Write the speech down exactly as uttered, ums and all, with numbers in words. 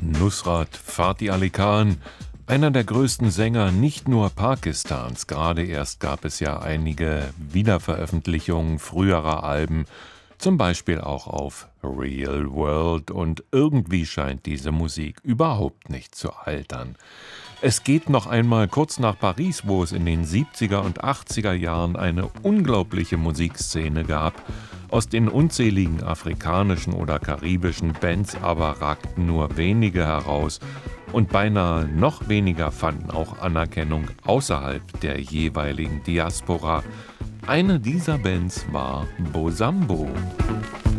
Nusrat Fatih Ali Khan, einer der größten Sänger nicht nur Pakistans. Gerade erst gab es ja einige Wiederveröffentlichungen früherer Alben, zum Beispiel auch auf Real World, und irgendwie scheint diese Musik überhaupt nicht zu altern. Es geht noch einmal kurz nach Paris, wo es in den siebziger und achtziger Jahren eine unglaubliche Musikszene gab. Aus den unzähligen afrikanischen oder karibischen Bands aber ragten nur wenige heraus, und beinahe noch weniger fanden auch Anerkennung außerhalb der jeweiligen Diaspora. Eine dieser Bands war Bozambo.